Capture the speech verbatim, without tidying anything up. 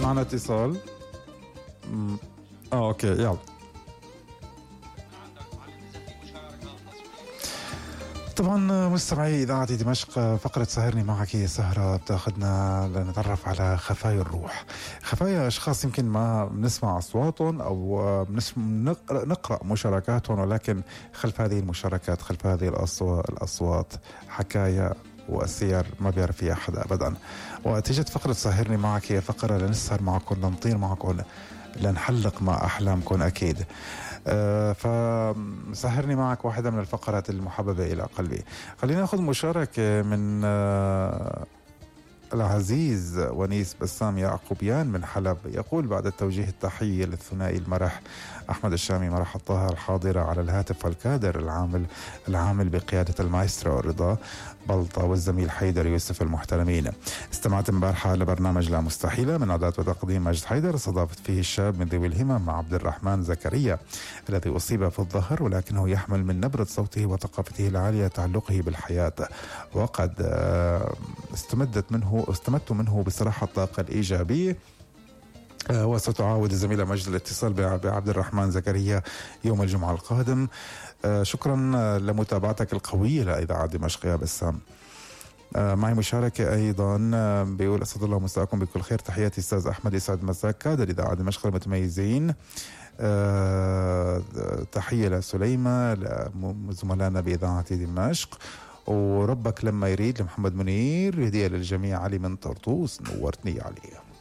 معنا اتصال. م- اه اوكي يلا. طبعا مستمعي إذاعة دمشق، فقرة سهرني معك هي سهرة بتاخذنا لنتعرف على خفايا الروح، خفايا أشخاص يمكن ما بنسمع أصواتهم أو نقرأ, نقرأ مشاركاتهم، ولكن خلف هذه المشاركات، خلف هذه الأصوات حكاية وأسير ما بيعرف فيها أحد أبدا. واتجت فقرة سهرني معك هي فقرة لنسهر معكم، لنطير معكم، لنحلق مع أحلامكم أكيد. أه فسهرني معك واحدة من الفقرات المحببة إلى قلبي. خلينا نأخذ مشاركة من أه العزيز ونيس بسام يعقوبيان من حلب. يقول: بعد التوجيه التحية للثنائي المرح أحمد الشامي مرح الطاهر الحاضرة على الهاتف، والكادر العامل العامل بقيادة المايسترو رضا بلطة والزميل حيدر يوسف المحترمين، استمعت امبارحة لبرنامج لا مستحيلة من إعداد وتقديم مجد حيدر، استضافت فيه الشاب من ذوي الهمم مع عبد الرحمن زكريا الذي أصيب في الظهر، ولكنه يحمل من نبرة صوته وثقافته العالية تعلقه بالحياة، وقد استمدت منه استمدت منه بصراحة الطاقة الإيجابية. آه وستعاود الزميلة مجد الاتصال بعبد الرحمن زكريا يوم الجمعة القادم. آه شكرا لمتابعتك القوية لإذاعة دمشق يا بسام. آه معي مشاركة أيضا، آه بيقول: أسعد الله مساءكم بكل خير، تحياتي أستاذ أحمد، يسعد مساك كادر إذاعة دمشق المتميزين. آه تحية لسليمة لزملائنا بإذاعة دمشق، وربك لما يريد لمحمد منير، هدية للجميع. علي من طرطوس، نورتني علي.